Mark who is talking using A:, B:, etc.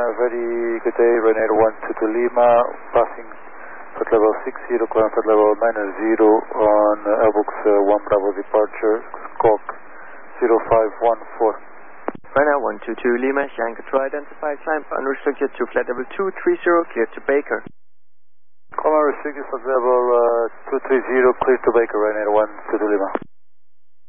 A: very good day, Ryanair 122 Lima, passing flight level 60, climb flight level 90 on Airbus 1 Bravo departure, squawk 0514.
B: Ryanair 122 Lima, Shanghai Control identified, climb unrestricted to flight level 230, clear to Baker.
A: Climb unrestricted, flight level 230, clear to Baker, Ryanair 122 Lima.